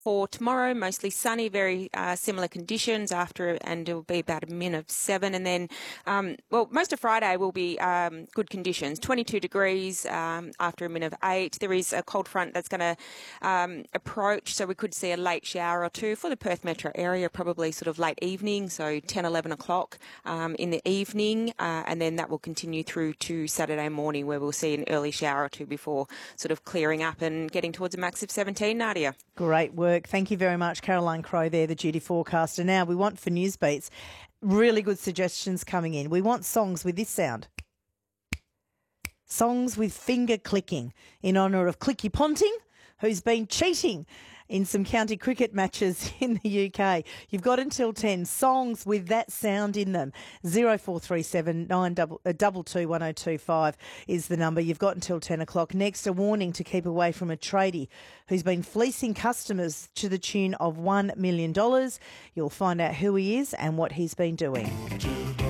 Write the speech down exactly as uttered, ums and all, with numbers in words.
For tomorrow, mostly sunny, very uh, similar conditions after, and it will be about a min of seven. And then, um, well, most of Friday will be um, good conditions, twenty-two degrees um, after a min of eight. There is a cold front that's going to um, approach, so we could see a late shower or two for the Perth metro area, probably sort of late evening, so ten, eleven o'clock um, in the evening. Uh, and then that will continue through to Saturday morning, where we'll see an early shower or two before sort of clearing up and getting towards a max of seventeen, Nadia. Great work. Thank you very much, Caroline Crowe there, the duty forecaster. Now, we want for Newsbeats, really good suggestions coming in. We want songs with this sound. Songs with finger clicking in honour of Clicky Ponting, who's been cheating in some county cricket matches in the U K. You've got until ten. Songs with that sound in them. zero four three seven nine two two one oh two five is the number. You've got until ten o'clock. Next, a warning to keep away from a tradie who's been fleecing customers to the tune of one million dollars. You'll find out who he is and what he's been doing.